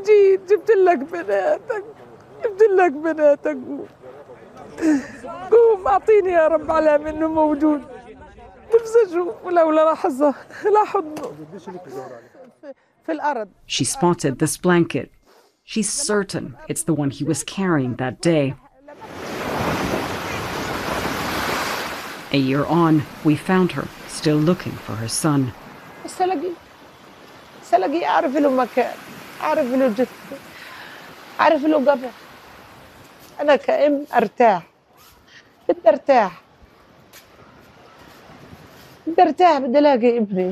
جيت جبت لك بناتك، جبت لك بناتك. قوم أعطيني يا رب علامة إنه موجود. نفسي أشوف ولولا لحظة لا حضنه في الأرض. She spotted this blanket. She's certain it's the one he was carrying that day. A year on, we found her, still looking for her son. سلاقي أعرف له مكان، أعرف له جثة، أعرف له قبر. أنا كأم أرتاح، بدي أرتاح، بدي أرتاح، بدي ألاقي ابني.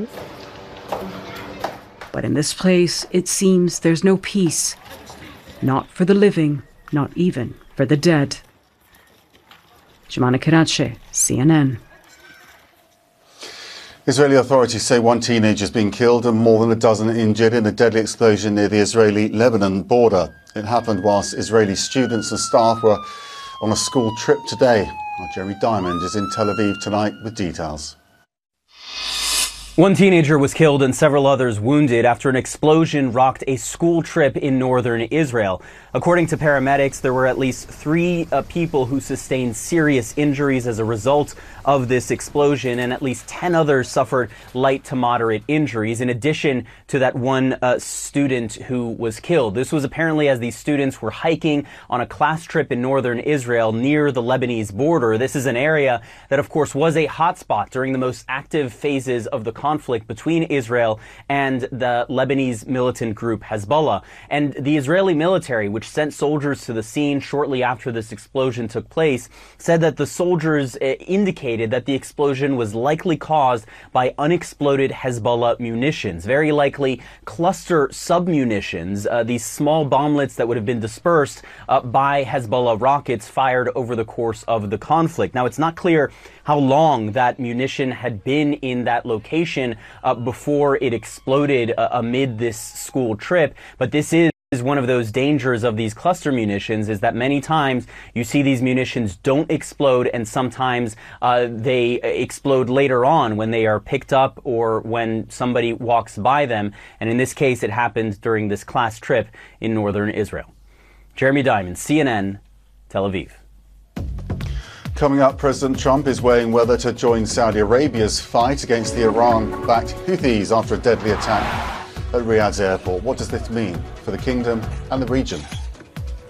But in this place, it seems there's no peace. Not for the living, not even for the dead. Jemana Karache, CNN. Israeli authorities say one teenager has been killed and more than a dozen injured in a deadly explosion near the Israeli-Lebanon border. It happened whilst Israeli students and staff were on a school trip today. Our Jeremy Diamond is in Tel Aviv tonight with details. One teenager was killed and several others wounded after an explosion rocked a school trip in northern Israel. According to paramedics, there were at least 3 people who sustained serious injuries as a result of this explosion, and at least 10 others suffered light to moderate injuries, in addition to that one student who was killed. This was apparently as these students were hiking on a class trip in northern Israel near the Lebanese border. This is an area that, of course, was a hotspot during the most active phases of the conflict between Israel and the Lebanese militant group Hezbollah. And the Israeli military, which sent soldiers to the scene shortly after this explosion took place, said that the soldiers indicated that the explosion was likely caused by unexploded Hezbollah munitions, very likely cluster submunitions, these small bomblets that would have been dispersed by Hezbollah rockets fired over the course of the conflict. Now, it's not clear how long that munition had been in that location before it exploded amid this school trip, but this is one of those dangers of these cluster munitions, is that many times you see these munitions don't explode, and sometimes they explode later on when they are picked up or when somebody walks by them. And in this case, it happened during this class trip in northern Israel. Jeremy Diamond, CNN, Tel Aviv. Coming up, President Trump is weighing whether to join Saudi Arabia's fight against the Iran-backed Houthis after a deadly attack at Riyadh's airport. What does this mean for the kingdom and the region?